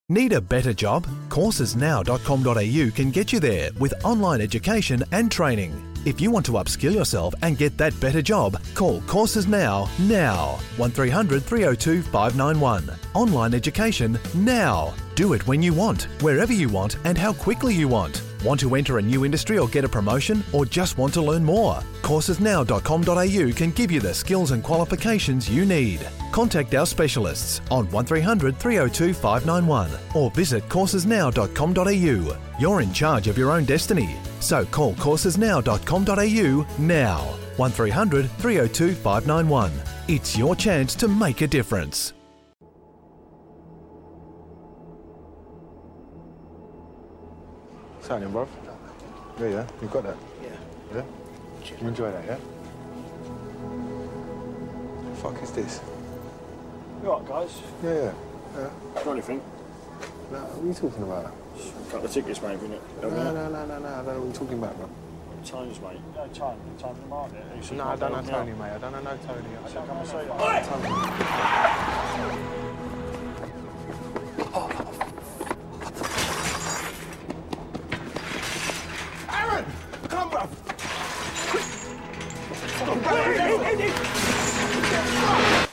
Need a better job? Coursesnow.com.au can get you there with online education and training. If you want to upskill yourself and get that better job, call Courses Now. 1300 302 591. Online education now. Do it when you want, wherever you want, and how quickly you want. Want to enter a new industry or get a promotion, or just want to learn more? Coursesnow.com.au can give you the skills and qualifications you need. Contact our specialists on 1300 302 591 or visit coursesnow.com.au. You're in charge of your own destiny, so call coursesnow.com.au now. 1300 302 591. It's your chance to make a difference. What's happening, bruv? Yeah, you got that? Yeah? You enjoy that, yeah? The fuck is this? You alright, guys? Yeah. Got anything? No, what are you talking about? A couple of tickets, maybe, innit? No, I don't know what you're talking about, bro. Tones, mate. Tone the market. No, I don't know Tony, mate. I don't know Tony. So come and see you.